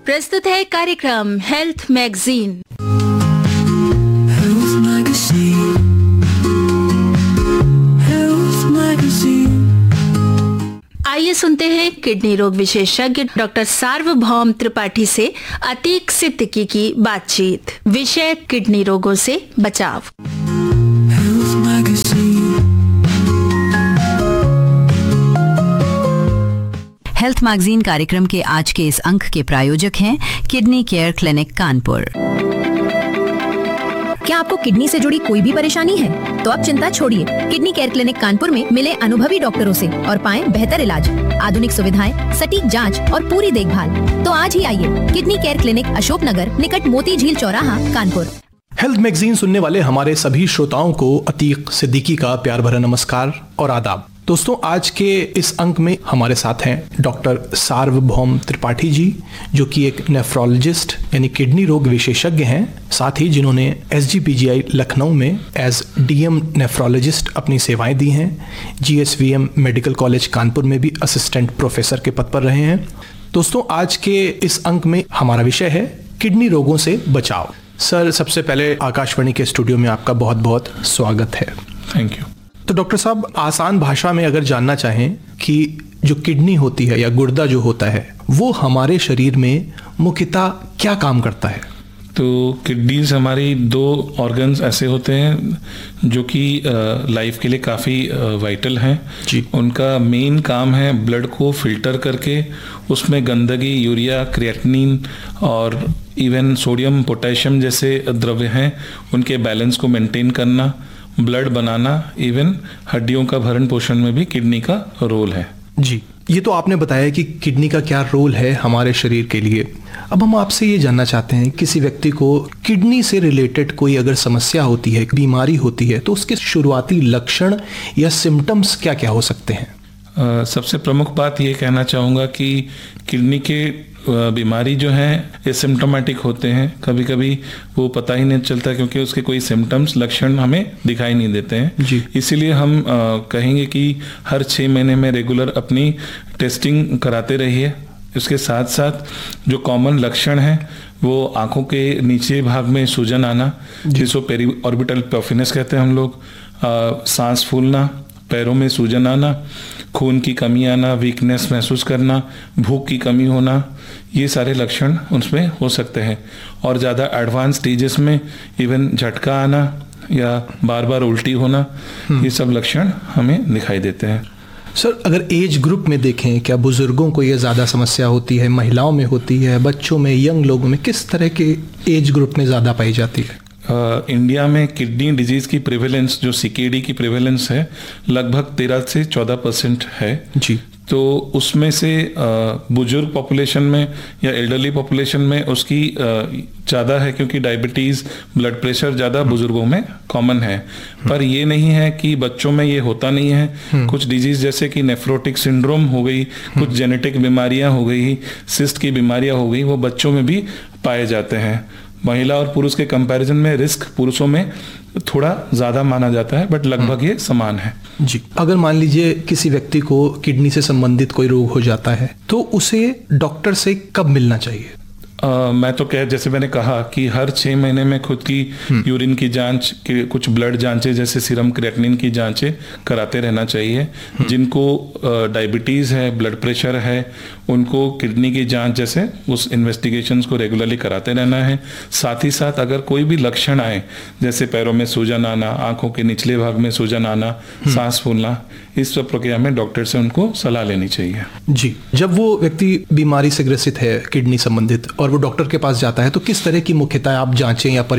प्रस्तुत है कार्यक्रम हेल्थ मैगजीन। आइए सुनते हैं किडनी रोग विशेषज्ञ डॉक्टर सार्वभौम त्रिपाठी से अतीक सिद्दीकी की बातचीत। विषय किडनी रोगों से बचाव। हेल्थ मैगजीन कार्यक्रम के आज के इस अंक के प्रायोजक हैं किडनी केयर क्लिनिक कानपुर। क्या आपको किडनी से जुड़ी कोई भी परेशानी है तो आप चिंता छोड़िए। किडनी केयर क्लिनिक कानपुर में मिले अनुभवी डॉक्टरों से और पाएं बेहतर इलाज, आधुनिक सुविधाएं, सटीक जांच और पूरी देखभाल। तो आज ही आइए kidney care clinic, Ashok Nagar निकट मोती झील चौराहा, कानपुर। हेल्थ मैगजीन सुनने वाले हमारे सभी श्रोताओं को अतीक सिद्दीकी का प्यार भरा नमस्कार और आदाब। दोस्तों, आज के इस अंक में हमारे साथ हैं डॉक्टर सार्वभौम त्रिपाठी जी, जो कि एक नेफ्रोलॉजिस्ट यानी किडनी रोग विशेषज्ञ हैं, साथ ही जिन्होंने SGPGI लखनऊ में एज DM नेफ्रोलॉजिस्ट अपनी सेवाएं दी हैं। GSVM मेडिकल कॉलेज कानपुर में भी असिस्टेंट प्रोफेसर के पद पर रहे हैं। दोस्तों, आज के इस अंक में हमारा विषय है किडनी रोगों से बचाव। सर, सबसे पहले आकाशवाणी के स्टूडियो में आपका बहुत बहुत स्वागत है। Thank you. तो डॉक्टर साहब, आसान भाषा में अगर जानना चाहें कि जो किडनी होती है या गुर्दा जो होता है वो हमारे शरीर में मुख्यतः क्या काम करता है? तो किडनीज हमारी 2 ऑर्गन्स ऐसे होते हैं जो कि लाइफ के लिए काफ़ी वाइटल हैं जी। उनका मेन काम है ब्लड को फिल्टर करके उसमें गंदगी, यूरिया, क्रिएटिनिन और इवन सोडियम, पोटेशियम जैसे द्रव्य हैं उनके बैलेंस को मेंटेन करना, ब्लड बनाना, इवन हड्डियों का भरण पोषण में भी किडनी का रोल है जी। ये तो आपने बताया कि किडनी का क्या रोल है हमारे शरीर के लिए। अब हम आपसे ये जानना चाहते हैं, किसी व्यक्ति को किडनी से रिलेटेड कोई अगर समस्या होती है, बीमारी होती है, तो उसके शुरुआती लक्षण या सिम्टम्स क्या क्या हो सकते हैं? सबसे प्रमुख बात ये कहना चाहूँगा कि किडनी के बीमारी जो है ये सिम्टोमेटिक होते हैं। कभी कभी वो पता ही नहीं चलता क्योंकि उसके कोई सिम्टम्स, लक्षण हमें दिखाई नहीं देते हैं जी। इसीलिए हम कहेंगे कि हर 6 महीने में रेगुलर अपनी टेस्टिंग कराते रहिए। उसके साथ साथ जो कॉमन लक्षण हैं वो आंखों के नीचे भाग में सूजन आना, जिसको पेरी ऑर्बिटल पफिनेस कहते हैं हम लोग, सांस फूलना, पैरों में सूजन आना, खून की कमी आना, वीकनेस महसूस करना, भूख की कमी होना, ये सारे लक्षण उसमें हो सकते हैं। और ज़्यादा एडवांस स्टेजेस में इवन झटका आना या बार बार उल्टी होना, ये सब लक्षण हमें दिखाई देते हैं। सर, अगर एज ग्रुप में देखें, क्या बुजुर्गों को ये ज़्यादा समस्या होती है, महिलाओं में होती है, बच्चों में, यंग लोगों में, किस तरह के एज ग्रुप में ज़्यादा पाई जाती है? इंडिया में किडनी डिजीज़ की प्रेवलेंस, जो CKD की प्रेवलेंस है, लगभग 13 से 14% है जी। तो उसमें से बुजुर्ग पॉपुलेशन में या एल्डरली पॉपुलेशन में उसकी ज़्यादा है, क्योंकि डायबिटीज़, ब्लड प्रेशर ज़्यादा बुजुर्गों में कॉमन है। पर ये नहीं है कि बच्चों में ये होता नहीं है। कुछ डिजीज़ जैसे कि नेफ्रोटिक सिंड्रोम हो गई, कुछ जेनेटिक बीमारियां हो गई, सिस्ट की बीमारियां हो गई, वो बच्चों में भी पाए जाते हैं। महिला और पुरुष के कंपैरिजन में रिस्क पुरुषों में थोड़ा ज़्यादा माना जाता है, बट लगभग ये समान है जी। अगर मान लीजिए किसी व्यक्ति को किडनी से संबंधित कोई रोग हो जाता है तो उसे डॉक्टर से कब मिलना चाहिए? मैं तो जैसे मैंने कहा कि हर 6 महीने में खुद की यूरिन की जांच, कुछ ब्लड जांचें जैसे सीरम क्रिएटिनिन की जांचें कराते रहना चाहिए। जिनको डायबिटीज़ है, ब्लड प्रेशर है, उनको किडनी की जांच जैसे उस इन्वेस्टिगेशंस को रेगुलरली कराते रहना है। साथ ही साथ अगर कोई भी लक्षण आए, जैसे पैरों में सूजन आना, आंखों के निचले भाग में सूजन आना, सांस फूलना, इस सब प्रक्रिया में डॉक्टर से उनको सलाह लेनी चाहिए जी। जब वो व्यक्ति बीमारी से ग्रसित है किडनी संबंधित और वो डॉक्टर के पास जाता है तो किस तरह की मुख्यतः आप जांचें या